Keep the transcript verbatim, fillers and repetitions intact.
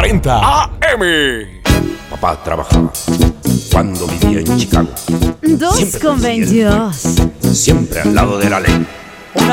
cuarenta A M. Papá trabajaba cuando vivía en Chicago. Dos con veintidós. Siempre al lado de la ley.